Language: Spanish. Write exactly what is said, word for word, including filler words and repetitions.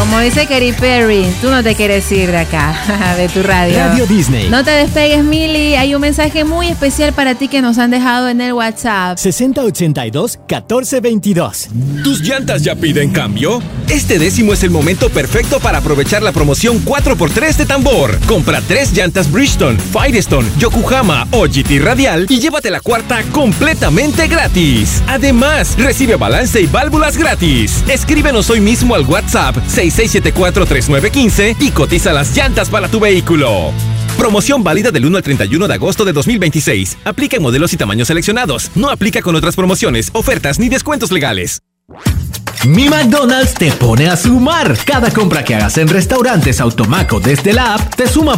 Como dice Katy Perry, tú no te quieres ir de acá, de tu radio. Radio Disney. No te despegues, Mili. Hay un mensaje muy especial para ti que nos han dejado en el WhatsApp. sesenta ochenta y dos, catorce veintidós. ¿Tus llantas ya piden cambio? Este décimo es el momento perfecto para aprovechar la promoción cuatro por tres de Tambor. Compra tres llantas Bridgestone, Firestone, Yokohama o G T Radial y llévate la cuarta completamente gratis. Además, recibe balance y válvulas gratis. Escríbenos hoy mismo al WhatsApp seis seis siete cuatro, tres nueve uno cinco y cotiza las llantas para tu vehículo. Promoción válida del uno al treinta y uno de agosto de dos mil veintiséis. Aplica en modelos y tamaños seleccionados. No aplica con otras promociones, ofertas ni descuentos legales. Mi McDonald's te pone a sumar. Cada compra que hagas en restaurantes Automaco desde la app te suma